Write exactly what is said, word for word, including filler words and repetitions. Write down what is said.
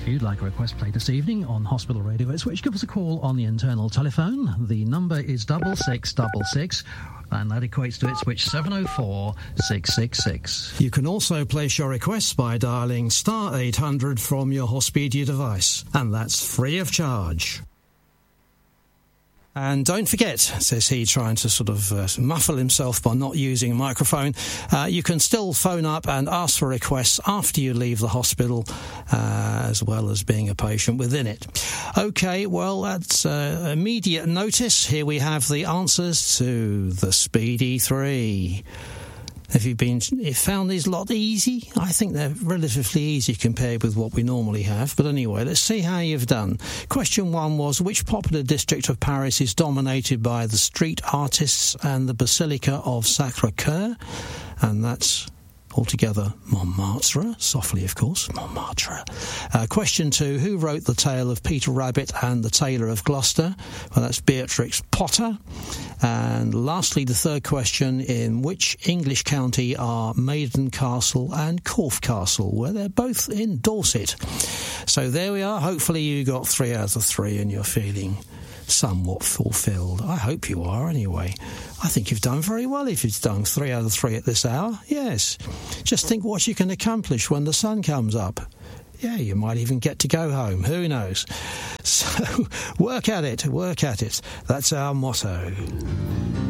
If you'd like a request played this evening on Hospital Radio Ipswich, give us a call on the internal telephone. The number is double six double six, and that equates to Ipswich seven oh four six six six. You can also place your requests by dialling star eight hundred from your Hospedia device, and that's free of charge. And don't forget, says he, trying to sort of uh, muffle himself by not using a microphone, uh, you can still phone up and ask for requests after you leave the hospital, uh, as well as being a patient within it. OK, well, that's uh, immediate notice. Here we have the answers to the Speedy Three. Have you been you found these lot easy? I think they're relatively easy compared with what we normally have. But anyway, let's see how you've done. Question one was, which popular district of Paris is dominated by the street artists and the Basilica of Sacré-Cœur? And that's altogether Montmartre, softly of course, Montmartre. Uh, question two, who wrote the tale of Peter Rabbit and the Tailor of Gloucester? Well, that's Beatrix Potter. And lastly, the third question, in which English county are Maiden Castle and Corfe Castle? Well, they're both in Dorset. So there we are. Hopefully you got three out of three and you're feeling somewhat fulfilled. I hope you are anyway. I think you've done very well if you've done three out of three at this hour. Yes. Just think what you can accomplish when the sun comes up. Yeah, you might even get to go home. Who knows? So work at it, work at it. That's our motto.